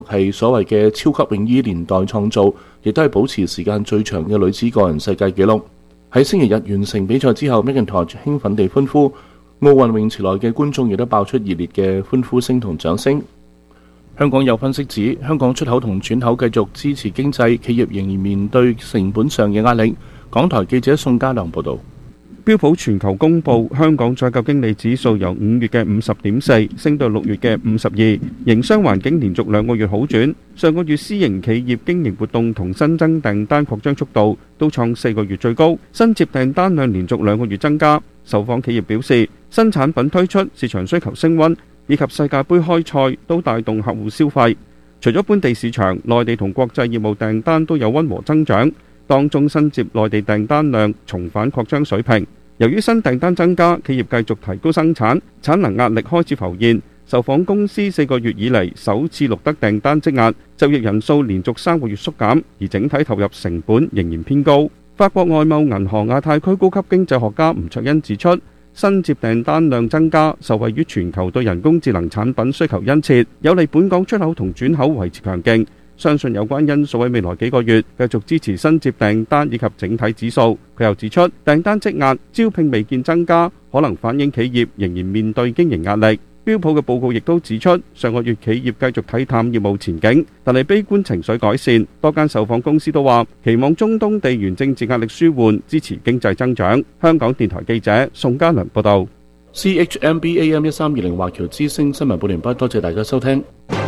係所謂嘅超級泳衣年代創造，亦都係保持時間最長嘅女子個人世界紀錄。喺星期日完成比賽之後，McIntosh興奮地歡呼，奧運泳池內嘅觀眾亦都爆出熱烈嘅歡呼聲同掌聲。香港有分析指，香港出口同轉口繼續支持經濟，企業仍然面對成本上嘅壓力。港台記者宋家良報導。 標普全球公布香港採購經理指數由5月嘅50.4升到6月嘅52，營商環境連續2個月好轉。上個月私營企業經營活動同新增訂單擴張速度都創4個月最高，新接訂單量連續2個月增加。受訪企業表示，新產品推出、市場需求升溫以及世界盃開賽都帶動客戶消費。除咗本地市場，內地同國際業務訂單都有溫和增長。當中新接內地訂單量重返擴張水平。由於新訂單增加，企業繼續提高生產，產能壓力開始浮現。受訪公司4個月以嚟首次錄得訂單積壓，就業人數連續3個月縮減，而整體投入成本仍然偏高。法國外貿銀行亞太區高級經濟學家吳卓恩指出，新接訂單量增加，受惠於全球對人工智能產品需求殷切，有利本港出口同轉口維持強勁。相信有關因素喺未來幾個月繼續支持新接訂單以及整體指數。佢又指出，訂單積壓、招聘未見增加，可能反映企業仍然面對經營壓力。標普嘅報告亦都指出，上個月企業繼續睇淡業務前景，但係悲觀情緒改善。多間受訪公司都話，期望中東地緣政治壓力舒緩，支持經濟增長。香港電台記者宋家良報道。 CHMB AM 1320華僑之聲新聞報完畢，多謝大家收聽。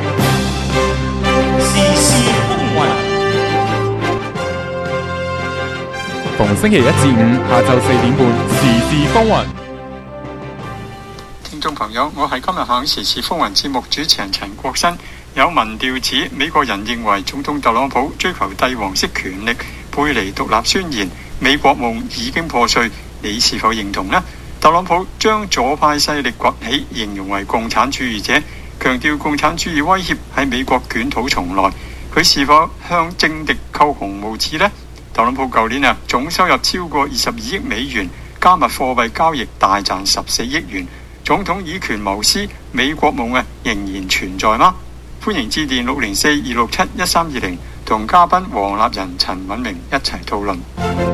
逢星期1至5下晝4點半，時事風雲。 聽眾朋友，我係今日響時事風雲節目主持人陳國新。有民調指，美國人認為總統特朗普追求帝王式權力，背離獨立宣言，美國夢已經破碎。你是否認同呢？特朗普將左派勢力崛起形容為共產主義者，強調共產主義威脅喺美國捲土重來。佢是否向政敵扣紅帽子呢？特朗普舊年總收入超過22億美元，加密貨幣交易大賺14億元。總統以權謀私，美國夢仍然存在嗎？歡迎致電604-267-1320，同嘉賓黃立仁、陳敏明一齊討論。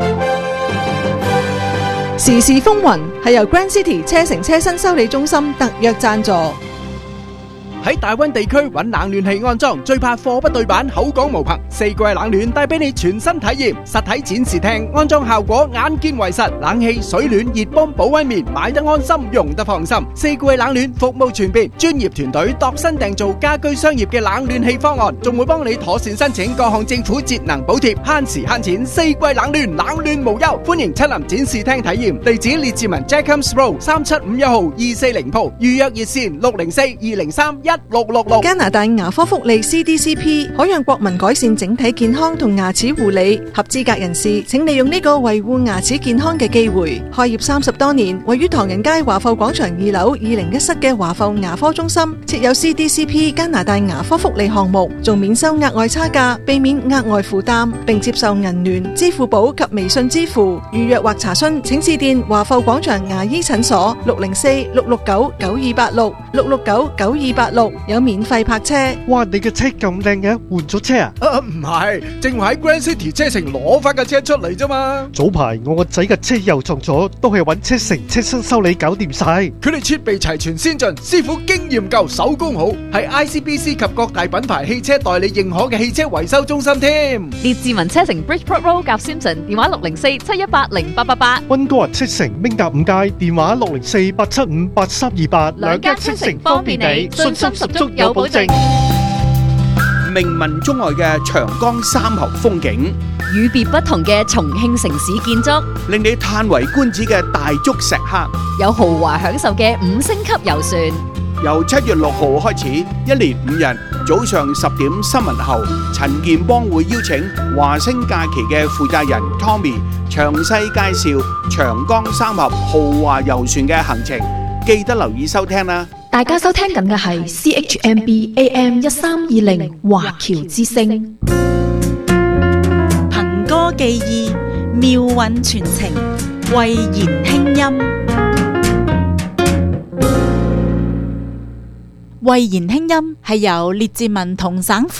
時事風雲係由 Grand City 車城車身修理中心特約贊助。 喺大灣地區揾冷暖氣安裝，最怕貨不對版，口講無憑。4季冷暖帶俾你全新體驗，實體展示廳安裝效果眼見為實，冷氣、水暖、熱泵、保溫棉，買得安心，用得放心。4季冷暖服務全面，專業團隊度身訂造家居商業嘅冷暖氣方案，仲會幫你妥善申請各項政府節能補貼，慳時慳錢。4季冷暖，冷暖無憂。歡迎親臨展示廳體驗，地址列治文 Jacobs Road 3751號240鋪，預約熱線604-203-1666。 加拿大牙科福利 CDCP 可讓國民改善整體健康同牙齒護理。合資格人士請利用呢個維護牙齒健康嘅機會。開業30多年，位於唐人街華埠廣場2樓201室嘅華埠牙科中心設有 CDCP 加拿大牙科福利項目，仲免收額外差價，避免額外負擔，並接受銀聯、支付寶及微信支付。預約或查詢請致電華埠廣場牙醫診所604-669-9286 669-9286，有免費泊車。 哇，你嘅車咁靚嘅，換咗車啊？ 唔係，正話喺 Grand City 車城攞翻架車出嚟啫嘛。 早排我個仔嘅車又撞咗，都係揾車城車身修理搞掂晒。 佢哋設備齊全先進，師傅經驗夠，手工好，係 ICBC 及各大品牌汽車代理認可嘅汽車維修中心添。 列治文車城 Bridgeport Road 夾 Simpson， 電話604-718-0888。 溫哥華車城明達5街，電話604-875-8328。 兩家車城方便你，信心十足有保證。 名聞中外嘅長江三峽風景， 與別不同嘅重慶城市建築， 令你嘆為觀止嘅大竹石刻， 有豪華享受嘅5星級遊船。 由7月6號開始，一連5日，早上10點新聞後，陳健邦會邀請華星假期嘅負責人 Tommy 詳細介紹長江三峽豪華遊船嘅行程，記得留意收聽啦。 大家收聽緊嘅係 CHMB AM 1320華僑之聲， 憑歌寄意，妙韻傳情，慧言輕音。 慧言輕音係由列治文同省